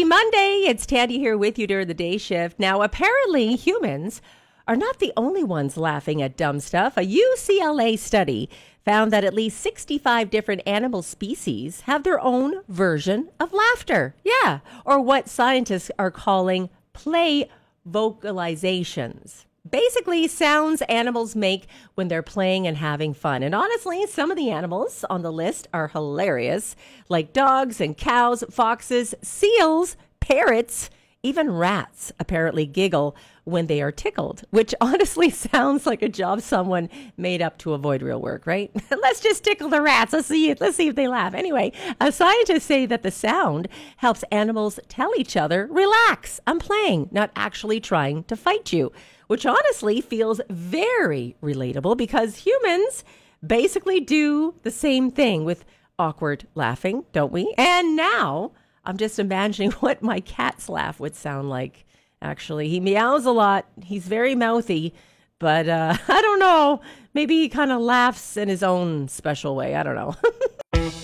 Monday. It's Tandy here with you during the day shift. Now, apparently, humans are not the only ones laughing at dumb stuff. A UCLA study found that at least 65 different animal species have their own version of laughter. Yeah, or what scientists are calling play vocalizations. Basically, sounds animals make when they're playing and having fun. And honestly, some of the animals on the list are hilarious, like dogs and cows, foxes, seals, parrots, even rats apparently giggle when they are tickled, which honestly sounds like a job someone made up to avoid real work, right? Let's just tickle the rats. Let's see if they laugh. Anyway, scientists say that the sound helps animals tell each other, relax, I'm playing, not actually trying to fight you, which honestly feels very relatable because humans basically do the same thing with awkward laughing, don't we? And now I'm just imagining what my cat's laugh would sound like. Actually, he meows a lot. He's very mouthy, but I don't know. Maybe he kind of laughs in his own special way. I don't know.